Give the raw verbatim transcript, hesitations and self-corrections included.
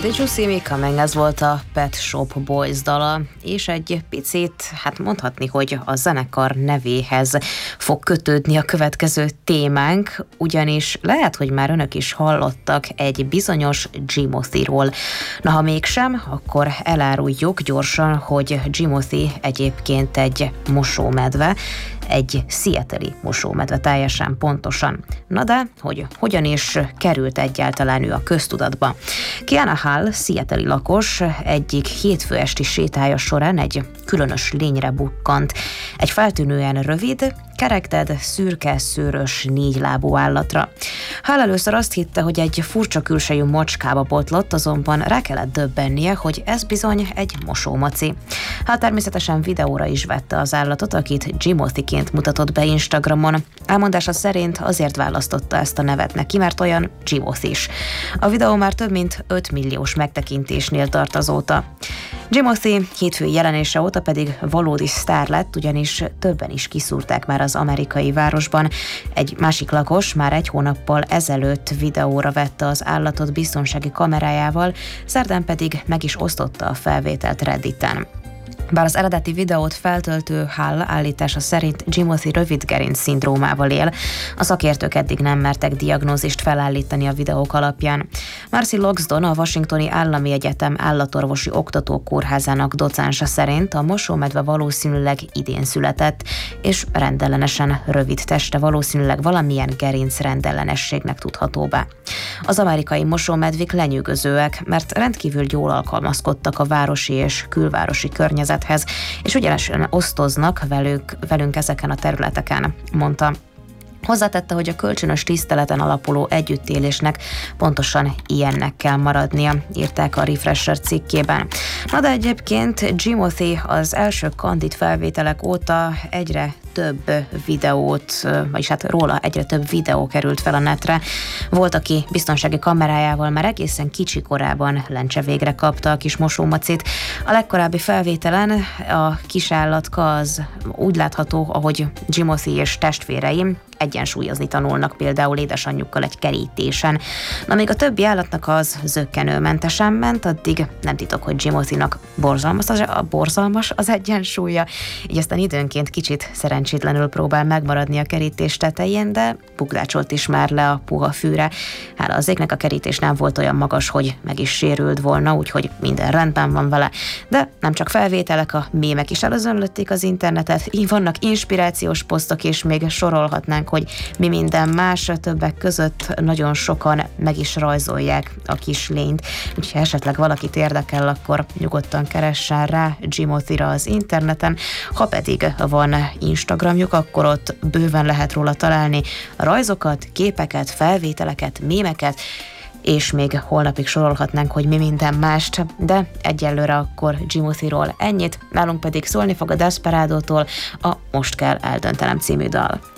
Did You See Me Coming, ez volt a Pet Shop Boys dala, és egy picit, hát mondhatni, hogy a zenekar nevéhez fog kötődni a következő témánk, ugyanis lehet, hogy már önök is hallottak egy bizonyos Jimothyról. Na, ha mégsem, akkor eláruljuk gyorsan, hogy Jimothy egyébként egy mosómedve, egy seattle-i mosómedve teljesen pontosan. Na de, hogy hogyan is került egyáltalán ő a köztudatba? Kiana Hall, seattle-i lakos, egyik hétfő esti sétája során egy különös lényre bukkant. Egy feltűnően rövid, kerekted, szürke, szőrös, négylábú állatra. Hall először azt hitte, hogy egy furcsa külsejű macskába botlott, azonban rá kellett döbbennie, hogy ez bizony egy mosómaci. Hall természetesen videóra is vette az állatot, akit Jimothyként mutatott be Instagramon. Elmondása szerint azért választotta ezt a nevet neki, mert olyan Jimothy is. A videó már több mint öt milliós megtekintésnél tart azóta. Jimothy hétfői jelenése óta pedig valódi sztár lett, ugyanis többen is kiszúrták már az amerikai városban. Egy másik lakos már egy hónappal ezelőtt videóra vette az állatot biztonsági kamerájával, szerdán pedig meg is osztotta a felvételt Redditen. Bár az eredeti videót feltöltő Hall állítása szerint Jimothy rövidgerinc szindrómával él, a szakértők eddig nem mertek diagnózist felállítani a videók alapján. Marcy Loxton, a Washingtoni Állami Egyetem állatorvosi oktatókórházának docánsa szerint a mosómedve valószínűleg idén született, és rendellenesen rövid teste valószínűleg valamilyen gerinc rendellenességnek tudható be. Az amerikai mosómedvék lenyűgözőek, mert rendkívül jól alkalmazkodtak a városi és külvárosi környezethez, és ugyanesen osztoznak velük, velünk ezeken a területeken, mondta. Hozzátette, hogy a kölcsönös tiszteleten alapuló együttélésnek pontosan ilyennek kell maradnia, írták a Refresher cikkében. Na de egyébként Jimothy az első kandid felvételek óta egyre több videót, vagyis hát róla egyre több videó került fel a netre. Volt, aki biztonsági kamerájával már egészen kicsi korában lencse végre kapta a kis mosómacit. A legkorábbi felvételen a kisállatka az úgy látható, ahogy Jimothy és testvérei egyensúlyozni tanulnak például édesanyjukkal egy kerítésen. Na, még a többi állatnak az zökkenőmentesen ment, addig nem titok, hogy Jimothynak borzalmas az, a borzalmas az egyensúlya, így aztán időnként kicsit szerencsétlenül próbál megmaradni a kerítés tetején, de bukdácsolt is már le a puha fűre. Hála az égnek a kerítés nem volt olyan magas, hogy meg is sérült volna, úgyhogy minden rendben van vele. De nem csak felvételek, a mémek is elözönlötték az internetet, így vannak inspirációs posztok, és még sorolhatnánk, hogy mi minden más, többek között nagyon sokan meg is rajzolják a kis lényt. Úgyhogy esetleg valakit érdekel, akkor nyugodtan keressen rá Jimothyra az interneten. Ha pedig van Instagramjuk, akkor ott bőven lehet róla találni rajzokat, képeket, felvételeket, mémeket, és még holnapig sorolhatnánk, hogy mi minden mást, de egyelőre akkor Jimothyról ennyit, nálunk pedig szólni fog a Desperadótól a Most kell eldöntenem című dal.